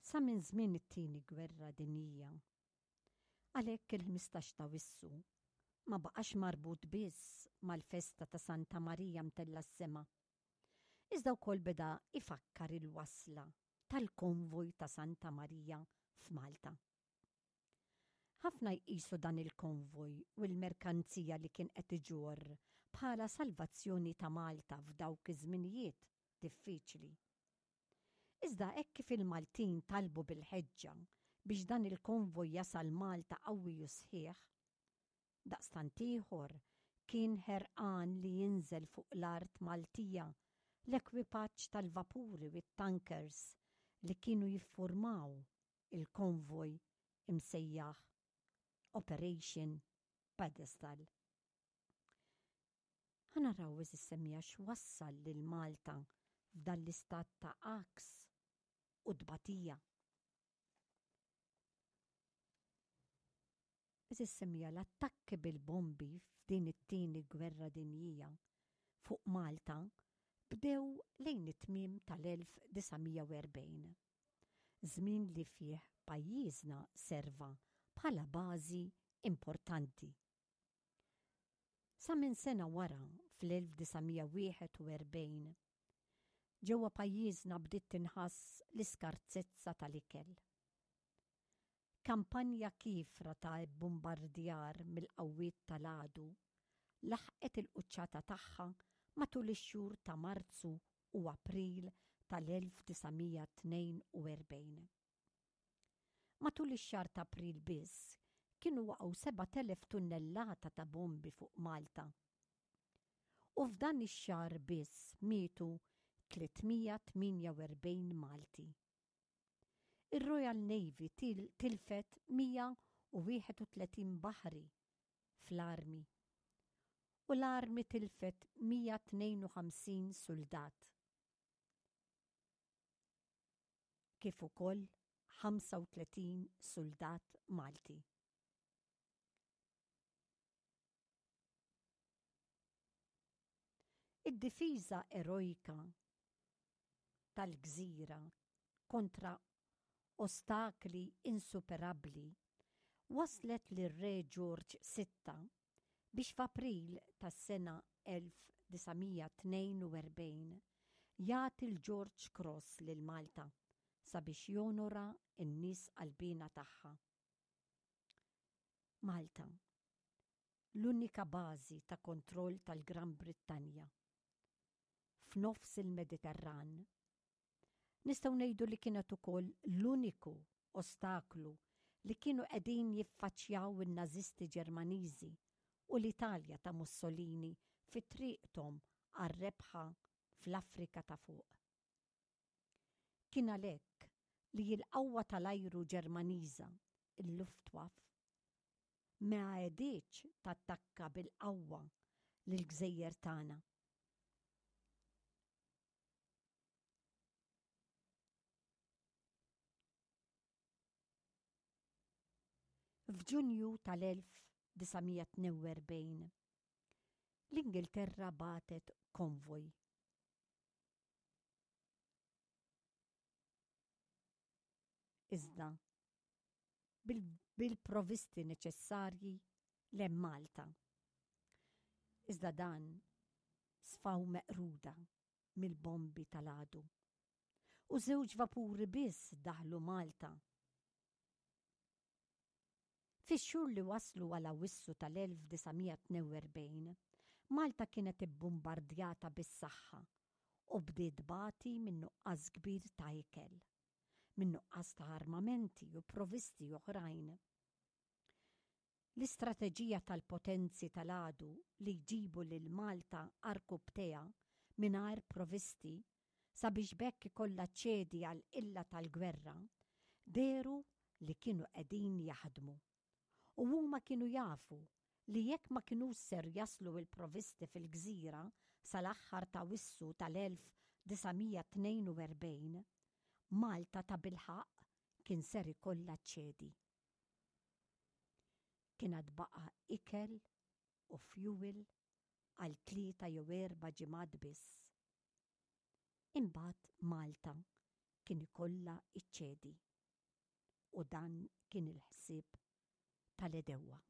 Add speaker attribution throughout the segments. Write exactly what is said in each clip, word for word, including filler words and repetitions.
Speaker 1: sa minn żmien it-tieni gwerra dinjija. Għalhekk il-ħmistax ta' Wissu ma baqax marbut biss mal-festa ta' Santa Marija mtella s-sema. Iżda wkoll beda ifakkar il-wasla tal-konvoj ta' Santa Marija f'Malta. Ħafna jqisu dan il-konvoj u l-merkanzija li kien qed iġorr bħala salvazzjoni ta' Malta f'dawk iż-żminijiet diffiċli. Iżda hekk kif il-Maltin talbu bil-ħeġġa biex dan il-konvoj jasal Malta qawwi u sħiħ, daqstant ieħor kien ħerqan li jinżel fuq l-art Maltija l-ekwipaġġ tal-vapuri u t-tankers li kienu jiffurmaw il-konvoj imsejjaħ Operation Pedestal. Ħanaraw eżis semmija x'wassal lil Malta f'dan l-istat ta' aks u dbatija. Eżis semmija l-attakki bil-bombi f'din it-tieni gwerra dinjija fuq Malta bdew lejn it-tmiem tal-elf disajn u erbgħin. Żmien li fih pajjiżna serva bħala bażi importanti. Sa minn sena wara fl-elf disajn u wieħed u erbgħin ġewwa pajjiżna bdiet tinħass l-iskarzezza tal-ikel. Kampanja kiefra ta' bombardjar mill-qawwiet tal-għadu laħqet il-quċċata tagħha matul ix-xhur ta' Marzu u April tal-elf disajn u tnejn u erbgħin. Matul ix-xahar ta' April biss kienu waqgħu seba' elef tunnellata ta' bombi fuq Malta. U f'dan ix-xahar biss mietu tlietmija tminja u erbgħin Malti. Ir-Royal Navy til tilfet mija u wieħed u tletin baħri fl-armi u l-armi tilfet mija tnejn u ħamsin soldat. Kif ukoll ħamsa u tletin soldat Malti. Id-difiża erojka tal-gżira kontra ostakli insuperabbli waslet lir-Re George sitta biex f'April tas-sena elf disajn u tnejn u erbgħin jagħti l-George Cross lil Malta sabiex jonora n-nies qalbina tagħha. Malta, l-unika bażi ta' kontroll tal-Gran Brittanja f'nofs il-Mediterran. Nistgħu ngħidu li kienet ukoll l-uniku ostaklu li kienu qegħdin jiffaċċjaw in-Nażisti Ġermaniżi u l-Italja ta' Mussolini fi triqthom għar-rebħa fl-Afrika ta' fuq. Kien għalhekk li l-qawwa tal-ajru Ġermaniża, il-Luftwaffe, ma għeditx tattakka bil-qawwa lill-Gżejjer tagħna. F'Ġunju tal-elf disajn u tnejn u erbgħin l-Ingilterra bagħtet konvoj. Iżda bil-provvisti neċessarji lejn Malta. Iżda dan sfaw meqruda mill-bombi tal-għadu. U żewġ vapuri biss daħlu Malta. Fix-xhur li waslu għal Awwissu tal-elf disajn u tnejn u erbgħin, Malta kienet ibbombardjata bis-saħħa u bdiet bagħti minn nuqqas kbir ta' ikel, minn nuqqas ta' armamenti u provvisti oħrajn. L-istrateġija tal-potenzi tal-għadu li jġibu lil Malta arkubteha mingħajr provvisti sabiex bekk ikollha ċedi għal illa tal-gwerra deru li kienu qegħdin jaħdmu. U huma kienu jafu li jekk ma kinux ser jaslu il-provvisti fil-gżira sal-aħħar ta' Awwissu tal-elf disajn u tnejn u erbgħin, Malta ta' bilħaq kien ser ikollha ċedi. Kienet baqa' ikel u fuel għal tlieta jew erba' ġimgħat biss. Imbagħad Malta kien ikollha iċċedi. u dan kien il-ħsieb tal-Edewwa.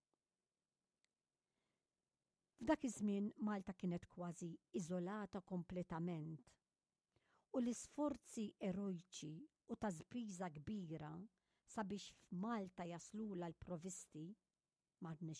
Speaker 1: F'dak iż-żmien Malta kienet kważi iżolata kompletament u l-isforzi erojċi u ta' żbiża kbira sabiex f'Malta jaslula l-provisti ma